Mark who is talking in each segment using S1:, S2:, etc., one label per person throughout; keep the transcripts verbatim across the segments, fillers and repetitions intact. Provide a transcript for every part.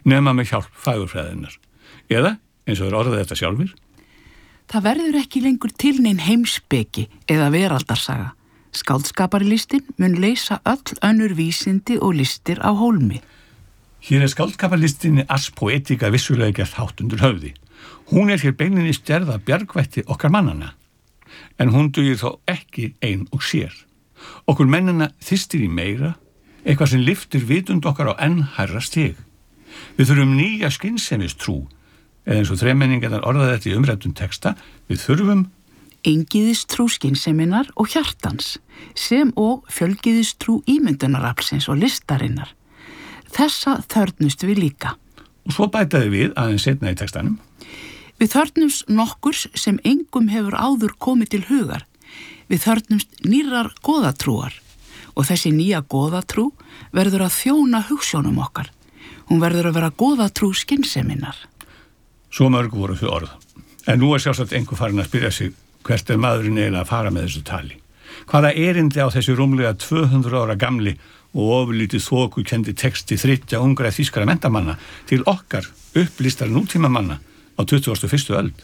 S1: nema með hjálp fagurfræðinnar. Eða, eins og er orðað þetta sjálfur,
S2: það verður ekki lengur til nein heimspeki eða veraldarsaga. Skáldskaparlistin mun leysa öll önnur vísindi og listir á hólmi.
S1: Hér er skáldskaparlistinni Ars Poetica vissulega gert hátt undir höfði. Hún er hér beinlinnis gerð af bjargvætti okkar mannanna. En hún dugir þó ekki ein og sér. Okkur mennina þystir í meira, eitthvað sem lyftir vitund okkar á enn hærra stig. Við þurfum nýja skynsemis-trú, eða eins og þremenningarnar orðaði þetta í umræddum texta, við þurfum
S2: eingyðistrú skynseminnar og hjartans, sem og fjölgyðistrú ímyndunaraflsins og listarinnar. Þessa þörnust við líka.
S1: Og svo bætaði við aðeins seinna í textanum.
S2: Við þörnumst nokkurs sem engum hefur áður komið til hugar. Við þörnumst nýrar goðatrúar og þessi nýja goðatrú verður að þjóna hugsjónum okkar. Hún verður að vera goðatrú skynseminnar.
S1: Svo mörg voru þau orð. En nú er sjálfsagt einhver farin að spyrja sig hvert er maðurinn eiginlega að fara með þessu tali. Hvaða erindi á þessi rúmlega tvö hundruð ára gamli og ofurlítið þoku kendi texti þriggja ungra þýskara menntamanna til okkar upplýstar nútímamanna á tuttugustu og fyrstu öld.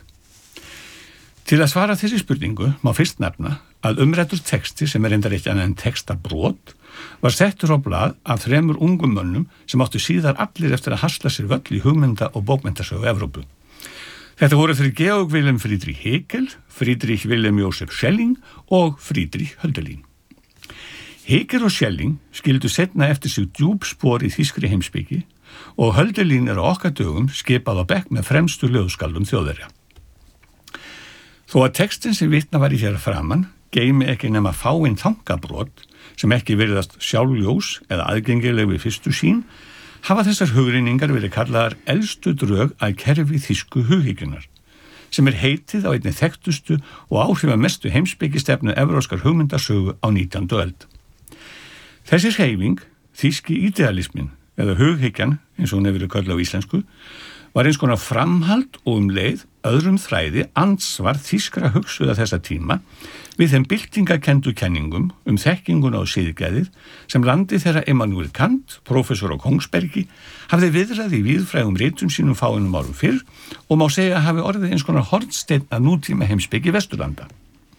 S1: Til að svara þessi spurningu má fyrst nefna að umræddur texti sem er reyndar eitt annað en textabrot var settur á blað af þremur ungum mönnum sem áttu síðar allir eftir að hasla sér völl í hugmynda- og bókmenntasögu Evrópu. Þetta voru þeir Georg Wilhelm Friedrich Hegel, Friedrich Wilhelm Joseph Schelling og Friedrich Hölderlin. Hegel og Schelling skildu seinna eftir sig djúp spor í þýskri heimspeki og Hölderlin er á okkar dögum skipað á bekk með fremstu ljóðskaldum Þjóðverja. Þó að textin sem vitna var í hér framan geymi ekki nema fáinn þankabrot sem ekki virðast sjálfljós eða aðgengileg við fyrstu sín, hafa þessar hugreiningar verið kallaðar elstu drög að kerfi þýsku hughyggjunnar, sem er heitið á einni þekktustu og áhrifamestu heimspekistefnu evrópskar hugmyndasögu á nítjándu öld. Þessi hreyfing, þýski idealismin, eða hughyggjan, eins og hún hefur verið kallað á íslensku, var eins konar framhald og um leið öðrum þræði andsvar þýskra hugsuða þessa tíma við þeim byltingakendu kenningum um þekkinguna og siðgæðið sem landi þeirra Immanuel Kant, prófessor á Kongsbergi, hafði viðrað í víðfrægum ritum sínum fáeinum árum fyrr og má segja að hafi orðið eins konar hornsteinn að nútíma heimspeki Vesturlanda.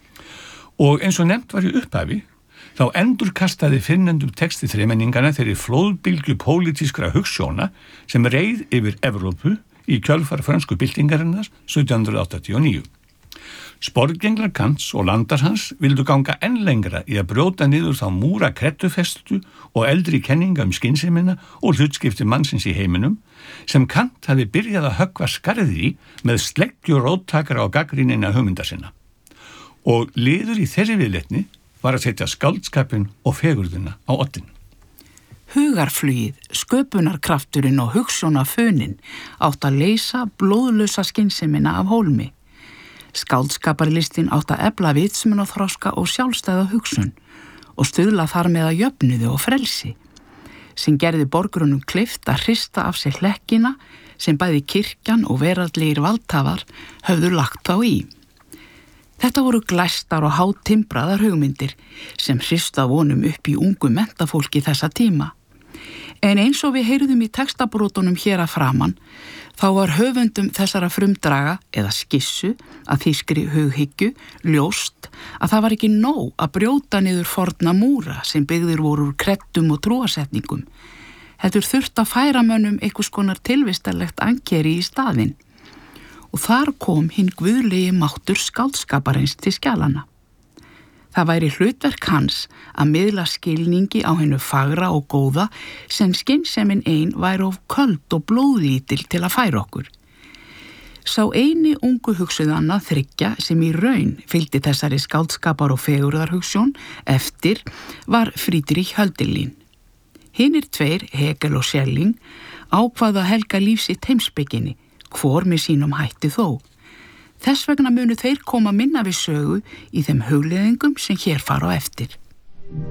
S1: Og eins og nefnt var í upphafi, þá endurkastaði fyrrnefndum texti þremenningana þeirri flóðbylgju pólitískra hugsjóna sem reið yfir Evrópu í kjölfar frönsku byltingarinnar sautján hundrað áttatíu og níu. Sporgenglar Kants og landar hans vildu ganga enn lengra í að brjóta niður þá múra kreddufestu og eldri kenninga um skynsemina og hlutskipti mannsins í heiminum sem Kant hafi byrjað að höggva skarðið í með sleggju róttakara á gagnrýnina hugmynda sinna. Og liður í þeirri viðleitni var að setja skáldskapinn og fegurðina á oddinn.
S2: Hugarflugið, sköpunarkrafturinn og hugsjónafunin átt að leysa blóðlausa skynsemina af hólmi. Skáldskaparlistin átt að efla vitsmunaþroska og sjálfstæða hugsun og stuðla þar með að jöfnuði og frelsi, sem gerði borgrunum kleift að hrista af sig hlekkina sem bæði kirkjan og veraldlegir valdhafar höfðu lagt þá í. Þetta voru glæstar og hátimbraðar hugmyndir sem hrista vonum upp í ungu mentafólki þessa tíma. En eins og við heyrðum í textabrótunum hér að framan, þá var höfundum þessara frumdraga eða skissu að þýskri hughyggju ljóst að það var ekki nóg að brjóta niður forna múra sem byggðir voru úr kreddum og trúarsetningum. Heldur þurft að færa mönnum einhvers konar tilvistarlegt ankeri í staðinn. Og þar kom hinn guðlegi máttur skáldskaparins til skjalana. Það væri hlutverk hans að miðla skilningi á hennu fagra og góða sem skynsemin ein væri of köld og blóðlítil til að færa okkur. Sá eini ungu hugsuðanna þriggja sem í raun fylgdi þessari skáldskapar og fegurðarhugsjón eftir var Friedrich Hölderlin. Hinnir tveir, Hegel og Schelling, ákvaða að helga líf sitt heimspekinni, hvor með sínum hætti þó. Þess vegna munu þeir koma minna við sögu í þeim hugleiðingum sem hér fara á eftir.